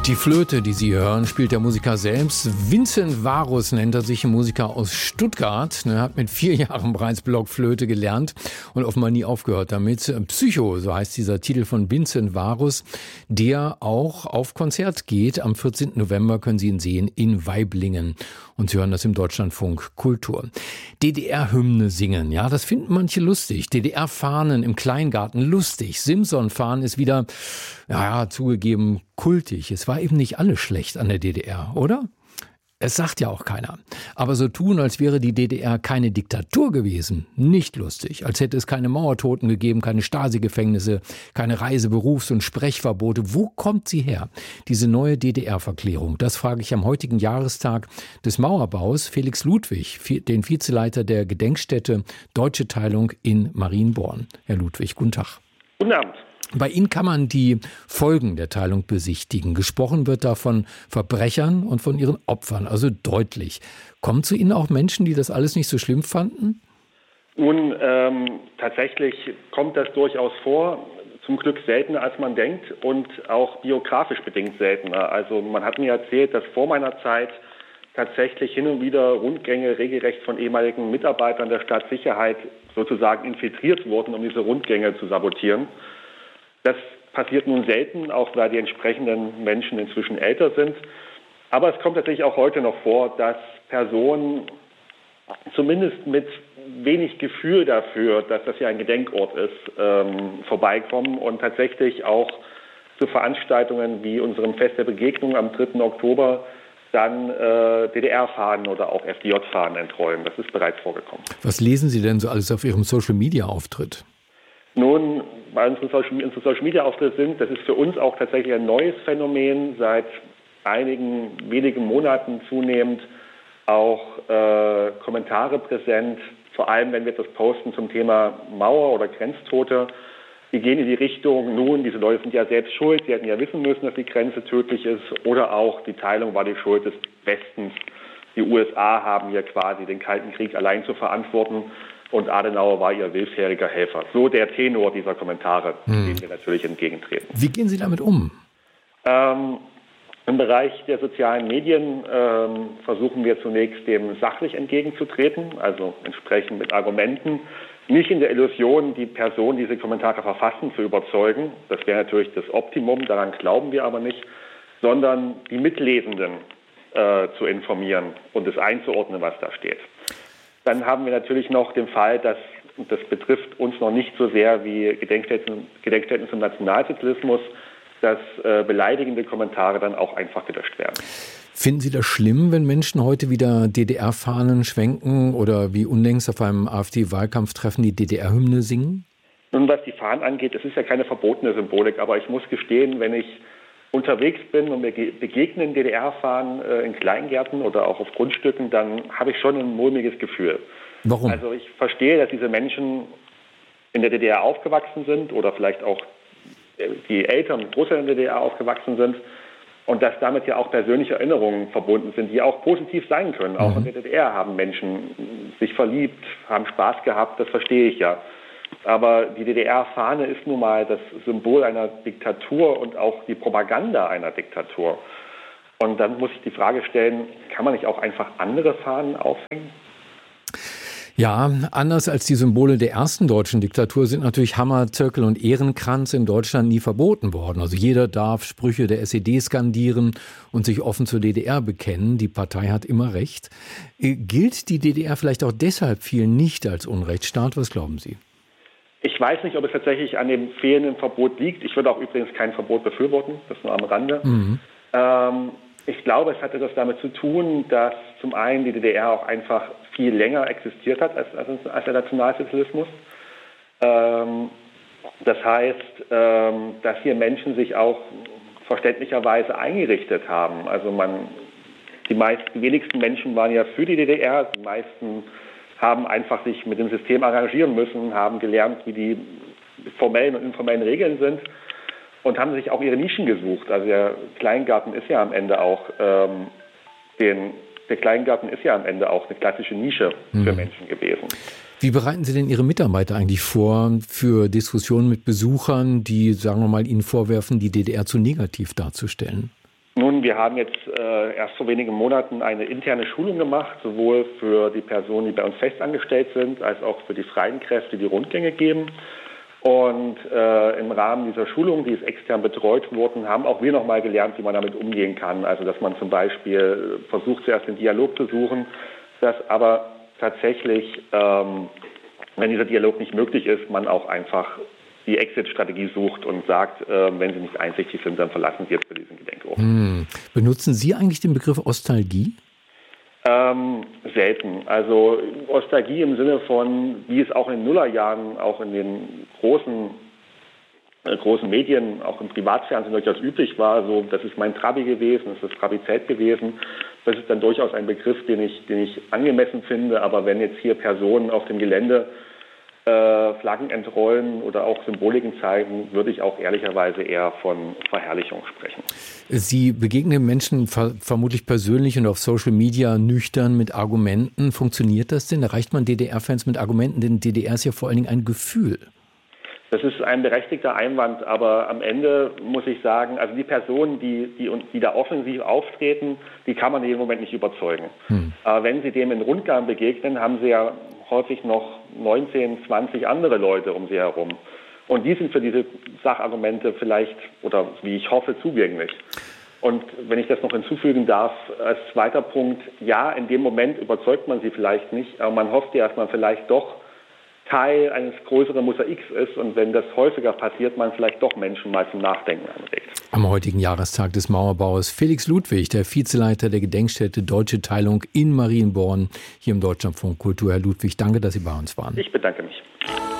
Die Flöte, die Sie hören, spielt der Musiker selbst. Vincent Varus nennt er sich, ein Musiker aus Stuttgart. Er hat mit 4 Jahren bereits Blockflöte gelernt und offenbar nie aufgehört damit. Psycho, so heißt dieser Titel von Vincent Varus, der auch auf Konzert geht. Am 14. November können Sie ihn sehen in Waiblingen. Und Sie hören das im Deutschlandfunk Kultur. DDR-Hymne singen, ja, das finden manche lustig. DDR-Fahnen im Kleingarten, lustig. Simson-Fahnen ist wieder, ja, zugegeben, kultig. Es war eben nicht alles schlecht an der DDR, oder? Es sagt ja auch keiner. Aber so tun, als wäre die DDR keine Diktatur gewesen, nicht lustig. Als hätte es keine Mauertoten gegeben, keine Stasi-Gefängnisse, keine Reise-, Berufs- und Sprechverbote. Wo kommt sie her, diese neue DDR-Verklärung? Das frage ich am heutigen Jahrestag des Mauerbaus Felix Ludwig, den Vizeleiter der Gedenkstätte Deutsche Teilung in Marienborn. Herr Ludwig, guten Tag. Guten Abend. Bei Ihnen kann man die Folgen der Teilung besichtigen. Gesprochen wird da von Verbrechern und von ihren Opfern, also deutlich. Kommen zu Ihnen auch Menschen, die das alles nicht so schlimm fanden? Nun, tatsächlich kommt das durchaus vor. Zum Glück seltener, als man denkt und auch biografisch bedingt seltener. Also man hat mir erzählt, dass vor meiner Zeit tatsächlich hin und wieder Rundgänge regelrecht von ehemaligen Mitarbeitern der Staatssicherheit sozusagen infiltriert wurden, um diese Rundgänge zu sabotieren. Das passiert nun selten, auch weil die entsprechenden Menschen inzwischen älter sind. Aber es kommt natürlich auch heute noch vor, dass Personen zumindest mit wenig Gefühl dafür, dass das ja ein Gedenkort ist, vorbeikommen und tatsächlich auch zu Veranstaltungen wie unserem Fest der Begegnung am 3. Oktober dann DDR-Fahnen oder auch FDJ-Fahnen entrollen. Das ist bereits vorgekommen. Was lesen Sie denn so alles auf Ihrem Social-Media-Auftritt? Nun, bei unseren Social-Media-Auftritt sind, das ist für uns auch tatsächlich ein neues Phänomen, seit wenigen Monaten zunehmend auch Kommentare präsent, vor allem wenn wir etwas posten zum Thema Mauer oder Grenztote. Die gehen in die Richtung, nun, diese Leute sind ja selbst schuld, sie hätten ja wissen müssen, dass die Grenze tödlich ist, oder auch die Teilung war die Schuld des Westens. Die USA haben hier quasi den Kalten Krieg allein zu verantworten. Und Adenauer war ihr willfähriger Helfer. So der Tenor dieser Kommentare, dem wir natürlich entgegentreten. Wie gehen Sie damit um? Im Bereich der sozialen Medien versuchen wir zunächst dem sachlich entgegenzutreten, also entsprechend mit Argumenten. Nicht in der Illusion, die Person, die diese Kommentare verfassen, zu überzeugen. Das wäre natürlich das Optimum, daran glauben wir aber nicht. Sondern die Mitlesenden zu informieren und es einzuordnen, was da steht. Dann haben wir natürlich noch den Fall, dass, und das betrifft uns noch nicht so sehr wie Gedenkstätten zum Nationalsozialismus, dass beleidigende Kommentare dann auch einfach gelöscht werden. Finden Sie das schlimm, wenn Menschen heute wieder DDR-Fahnen schwenken oder wie unlängst auf einem AfD-Wahlkampftreffen die DDR-Hymne singen? Nun, was die Fahnen angeht, es ist ja keine verbotene Symbolik, aber ich muss gestehen, wenn ich unterwegs bin und mir begegnen DDR-Fahnen in Kleingärten oder auch auf Grundstücken, dann habe ich schon ein mulmiges Gefühl. Warum? Also ich verstehe, dass diese Menschen in der DDR aufgewachsen sind oder vielleicht auch die Eltern und Großeltern in der DDR aufgewachsen sind und dass damit ja auch persönliche Erinnerungen verbunden sind, die auch positiv sein können. Auch in der DDR haben Menschen sich verliebt, haben Spaß gehabt, das verstehe ich ja. Aber die DDR-Fahne ist nun mal das Symbol einer Diktatur und auch die Propaganda einer Diktatur. Und dann muss ich die Frage stellen, kann man nicht auch einfach andere Fahnen aufhängen? Ja, anders als die Symbole der ersten deutschen Diktatur sind natürlich Hammer, Zirkel und Ehrenkranz in Deutschland nie verboten worden. Also jeder darf Sprüche der SED skandieren und sich offen zur DDR bekennen. Die Partei hat immer recht. Gilt die DDR vielleicht auch deshalb vielen nicht als Unrechtsstaat? Was glauben Sie? Ich weiß nicht, ob es tatsächlich an dem fehlenden Verbot liegt. Ich würde auch übrigens kein Verbot befürworten, das nur am Rande. Ich glaube, es hat etwas damit zu tun, dass zum einen die DDR auch einfach viel länger existiert hat als der Nationalsozialismus. Das heißt, dass hier Menschen sich auch verständlicherweise eingerichtet haben. Also die wenigsten Menschen waren ja für die DDR, die meisten haben einfach sich mit dem System arrangieren müssen, haben gelernt, wie die formellen und informellen Regeln sind und haben sich auch ihre Nischen gesucht. Also der Kleingarten ist ja am Ende auch der Kleingarten ist ja am Ende auch eine klassische Nische für Menschen gewesen. Wie bereiten Sie denn Ihre Mitarbeiter eigentlich vor für Diskussionen mit Besuchern, die, sagen wir mal, Ihnen vorwerfen, die DDR zu negativ darzustellen? Nun, wir haben jetzt erst vor wenigen Monaten eine interne Schulung gemacht, sowohl für die Personen, die bei uns festangestellt sind, als auch für die freien Kräfte, die Rundgänge geben. Und im Rahmen dieser Schulung, die ist extern betreut worden, haben auch wir nochmal gelernt, wie man damit umgehen kann. Also dass man zum Beispiel versucht, zuerst den Dialog zu suchen, dass aber tatsächlich, wenn dieser Dialog nicht möglich ist, man auch einfach die Exit-Strategie sucht und sagt, wenn Sie nicht einsichtig sind, dann verlassen Sie jetzt für diesen Gedenkort. Benutzen Sie eigentlich den Begriff Ostalgie? Selten. Also Ostalgie im Sinne von, wie es auch in den Nullerjahren, auch in den großen Medien, auch im Privatfernsehen durchaus üblich war, so, das ist mein Trabi gewesen, das ist das Trabi-Zelt gewesen. Das ist dann durchaus ein Begriff, den ich angemessen finde. Aber wenn jetzt hier Personen auf dem Gelände Flaggen entrollen oder auch Symboliken zeigen, würde ich auch ehrlicherweise eher von Verherrlichung sprechen. Sie begegnen Menschen vermutlich persönlich und auf Social Media nüchtern mit Argumenten. Funktioniert das denn? Erreicht man DDR-Fans mit Argumenten? Denn DDR ist ja vor allen Dingen ein Gefühl. Das ist ein berechtigter Einwand, aber am Ende muss ich sagen, also die Personen, die da offensiv auftreten, die kann man in dem Moment nicht überzeugen. Aber wenn sie dem in Rundgang begegnen, haben sie ja häufig noch 19, 20 andere Leute um sie herum. Und die sind für diese Sachargumente vielleicht, oder wie ich hoffe, zugänglich. Und wenn ich das noch hinzufügen darf, als zweiter Punkt, ja, in dem Moment überzeugt man sie vielleicht nicht, aber man hofft ja, dass man vielleicht doch Teil eines größeren Mosaiks ist und wenn das häufiger passiert, man vielleicht doch Menschen mal zum Nachdenken anregt. Am heutigen Jahrestag des Mauerbaus Felix Ludwig, der Vizeleiter der Gedenkstätte Deutsche Teilung in Marienborn, hier im Deutschlandfunk Kultur. Herr Ludwig, danke, dass Sie bei uns waren. Ich bedanke mich.